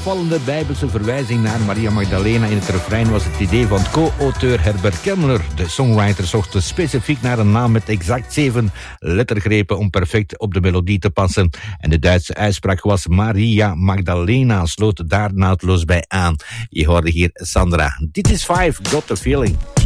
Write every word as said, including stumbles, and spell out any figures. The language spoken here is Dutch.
opvallende bijbelse verwijzing naar Maria Magdalena. In het refrein was het idee van co-auteur Herbert Kemmler. De songwriter zocht dus specifiek naar een naam met exact zeven lettergrepen om perfect op de melodie te passen. En de Duitse uitspraak was Maria Magdalena, sloot daar naadloos bij aan. Je hoorde hier Sandra. Dit is Five, Got the Feeling.